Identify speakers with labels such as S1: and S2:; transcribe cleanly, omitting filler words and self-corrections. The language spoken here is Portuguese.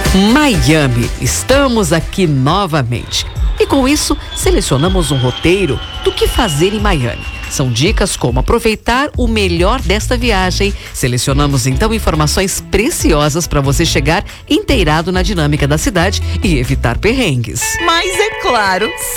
S1: Miami, estamos aqui novamente. E com isso, selecionamos um roteiro do que fazer em Miami. São dicas como aproveitar o melhor desta viagem. Selecionamos então informações preciosas para você chegar inteirado na dinâmica da cidade e evitar perrengues.
S2: Mas é claro,